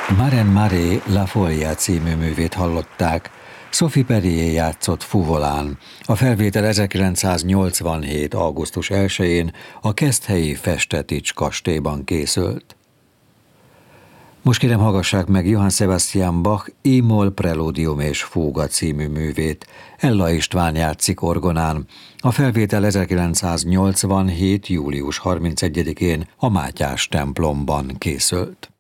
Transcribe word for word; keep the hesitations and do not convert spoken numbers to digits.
Maren Maré La Folia című művét hallották. Sophie Perrier játszott fuvolán. A felvétel ezerkilencszáznyolcvanhét. augusztus elsején a keszthelyi Festetics kastélyban készült. Most kérem, hallgassák meg Johann Sebastian Bach I-moll prelúdium és fúga című művét. Ella István játszik orgonán. A felvétel ezerkilencszáznyolcvanhét. július harmincegyedikén a Mátyás templomban készült.